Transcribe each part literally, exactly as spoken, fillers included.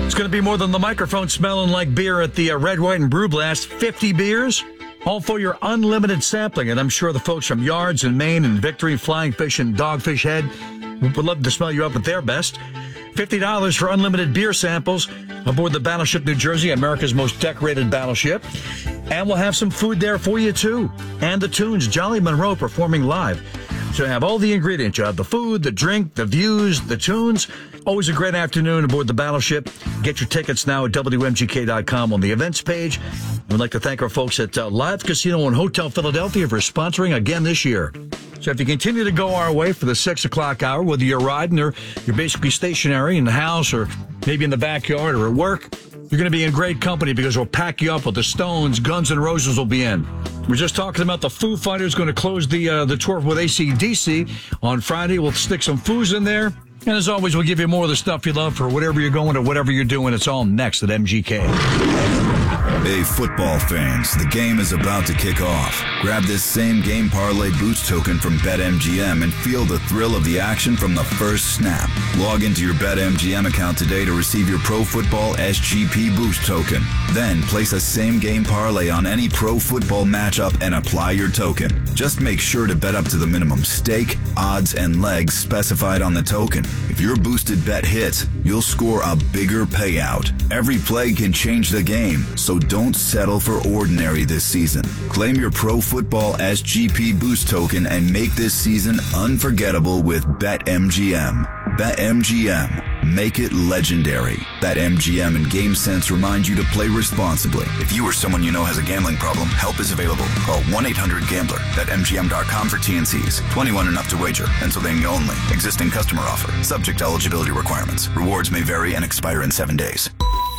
It's going to be more than the microphone smelling like beer at the uh, Red, White, and Brew Blast. fifty beers, all for your unlimited sampling. And I'm sure the folks from Yards and Maine and Victory, Flying Fish, and Dogfish Head would love to smell you up at their best. fifty dollars for unlimited beer samples aboard the Battleship New Jersey, America's most decorated battleship. And we'll have some food there for you, too. And the tunes, Jolly Monroe performing live. So you have all the ingredients. You have the food, the drink, the views, the tunes. Always a great afternoon aboard the Battleship. Get your tickets now at W M G K dot com on the events page. We'd like to thank our folks at uh, Live Casino and Hotel Philadelphia for sponsoring again this year. So if you continue to go our way for the six o'clock hour, whether you're riding or you're basically stationary in the house or maybe in the backyard or at work, you're going to be in great company because we'll pack you up with the Stones. Guns N' Roses will be in. We're just talking about the Foo Fighters going to close the uh, the tour with A C D C on Friday. We'll stick some Foos in there. And as always, we'll give you more of the stuff you love for whatever you're going or whatever you're doing. It's all next at M G K. Hey, football fans, the game is about to kick off. Grab this same game parlay boost token from BetMGM and feel the thrill of the action from the first snap. Log into your BetMGM account today to receive your Pro Football S G P boost token. Then place a same game parlay on any pro football matchup and apply your token. Just make sure to bet up to the minimum stake, odds, and legs specified on the token. If your boosted bet hits, you'll score a bigger payout. Every play can change the game, so don't settle for ordinary this season. Claim your Pro Football S G P boost token and make this season unforgettable with BetMGM. BetMGM. Make it legendary. BetMGM and GameSense remind you to play responsibly. If you or someone you know has a gambling problem, help is available. Call one eight hundred gambler. Bet M G M dot com for T N Cs. twenty-one and up to wager. Pennsylvania only. Existing customer offer. Subject to eligibility requirements. Rewards may vary and expire in seven days.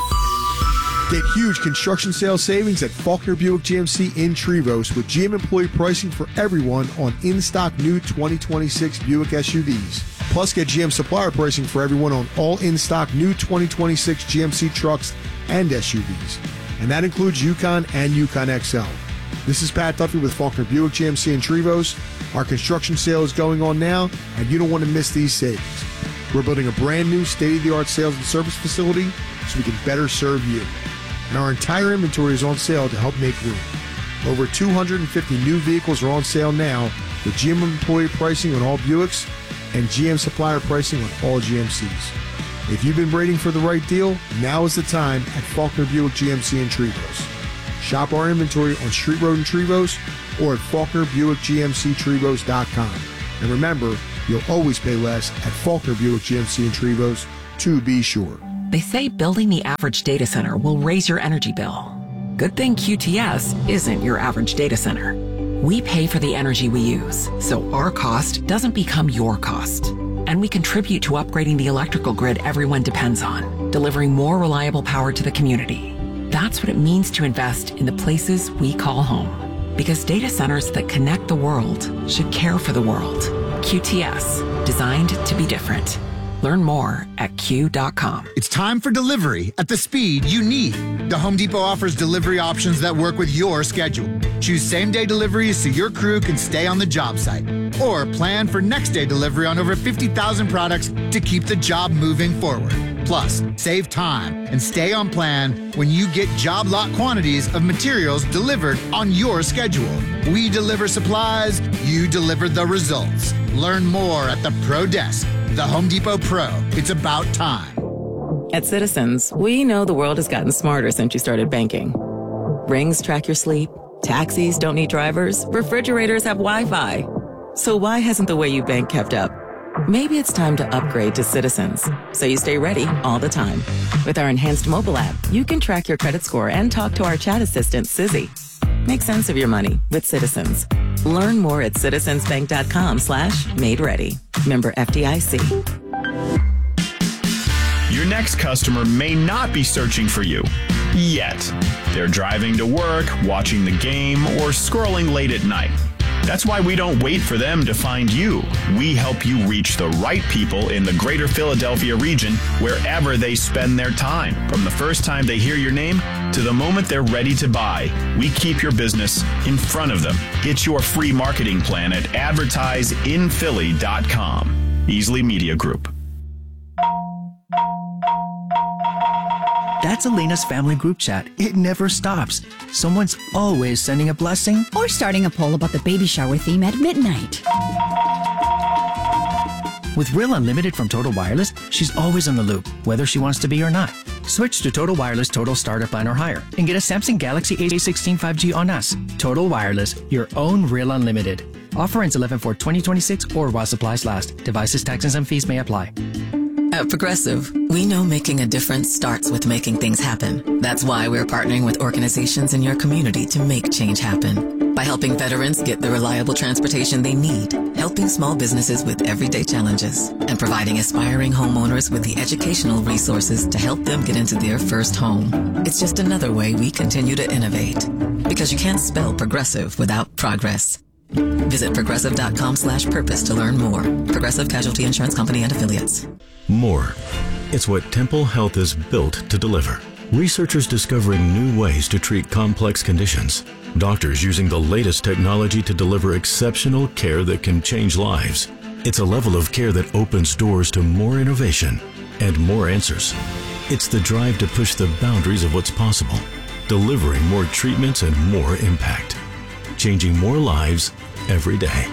Get huge construction sales savings at Faulkner Buick G M C in Trevose with G M employee pricing for everyone on in-stock new twenty twenty-six Buick S U Vs. Plus, get G M supplier pricing for everyone on all in-stock new twenty twenty-six G M C trucks and S U Vs. And that includes Yukon and Yukon X L. This is Pat Duffy with Faulkner Buick G M C in Trevose. Our construction sale is going on now, and you don't want to miss these savings. We're building a brand new state-of-the-art sales and service facility so we can better serve you. And our entire inventory is on sale to help make room. Over two hundred fifty new vehicles are on sale now with G M employee pricing on all Buicks and G M supplier pricing on all G M Cs. If you've been waiting for the right deal, now is the time at Faulkner Buick G M C in Trevose. Shop our inventory on Street Road in Trevose or at Faulkner Buick G M C Trevose dot com. And remember, you'll always pay less at Faulkner Buick G M C in Trevose, to be sure. They say building the average data center will raise your energy bill. Good thing Q T S isn't your average data center. We pay for the energy we use, so our cost doesn't become your cost. And we contribute to upgrading the electrical grid everyone depends on, delivering more reliable power to the community. That's what it means to invest in the places we call home. Because data centers that connect the world should care for the world. Q T S, designed to be different. Learn more at Q dot com. It's time for delivery at the speed you need. The Home Depot offers delivery options that work with your schedule. Choose same-day deliveries so your crew can stay on the job site. Or plan for next-day delivery on over fifty thousand products to keep the job moving forward. Plus, save time and stay on plan when you get job lot quantities of materials delivered on your schedule. We deliver supplies, you deliver the results. Learn more at the Pro Desk. The Home Depot Pro. It's about time. At Citizens, we know the world has gotten smarter since you started banking. Rings track your sleep, taxis don't need drivers, refrigerators have Wi-Fi. So why hasn't the way you bank kept up? Maybe it's time to upgrade to Citizens, so you stay ready all the time. With our enhanced mobile app, you can track your credit score and talk to our chat assistant, Sizzy. Make sense of your money with Citizens. Learn more at citizensbank.com slash made ready. Member F D I C. Your next customer may not be searching for you yet. They're driving to work, watching the game, or scrolling late at night. That's why we don't wait for them to find you. We help you reach the right people in the greater Philadelphia region wherever they spend their time. From the first time they hear your name to the moment they're ready to buy, we keep your business in front of them. Get your free marketing plan at advertise in philly dot com. Easley Media Group. That's Elena's family group chat. It never stops. Someone's always sending a blessing or starting a poll about the baby shower theme at midnight. With Real Unlimited from Total Wireless, she's always in the loop, whether she wants to be or not. Switch to Total Wireless Total Starter Plan or higher and get a Samsung Galaxy A sixteen five G on us. Total Wireless, your own Real Unlimited. Offer ends eleven four twenty twenty-six or while supplies last. Devices, taxes, and fees may apply. At Progressive, we know making a difference starts with making things happen. That's why we're partnering with organizations in your community to make change happen. By helping veterans get the reliable transportation they need, helping small businesses with everyday challenges, and providing aspiring homeowners with the educational resources to help them get into their first home. It's just another way we continue to innovate. Because you can't spell progressive without progress. Visit progressive.com slash purpose to learn more. Progressive Casualty Insurance Company and Affiliates. More. It's what Temple Health is built to deliver. Researchers discovering new ways to treat complex conditions. Doctors using the latest technology to deliver exceptional care that can change lives. It's a level of care that opens doors to more innovation and more answers. It's the drive to push the boundaries of what's possible, delivering more treatments and more impact, changing more lives every day.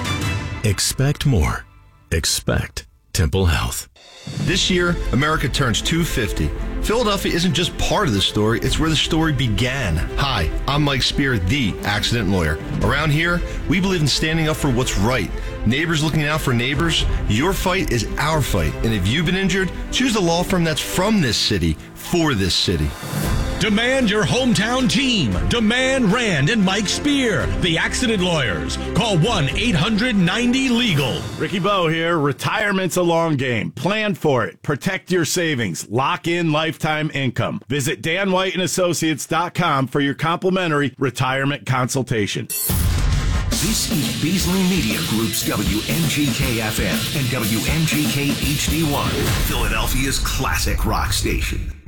Expect more. Expect Temple Health. This year, America turns two fifty. Philadelphia isn't just part of the story, it's where the story began. Hi, I'm Mike Spear, the accident lawyer. Around here, we believe in standing up for what's right. Neighbors looking out for neighbors. Your fight is our fight. And if you've been injured, choose a law firm that's from this city, for this city. Demand your hometown team. Demand Rand and Mike Spear, the accident lawyers. Call one eight hundred ninety legal. Ricky Bo here. Retirement's a long game. Plan for it. Protect your savings. Lock in lifetime income. Visit Dan White and Associates dot com for your complimentary retirement consultation. This is Beasley Media Group's W M G K F M and W M G K H D one, Philadelphia's classic rock station.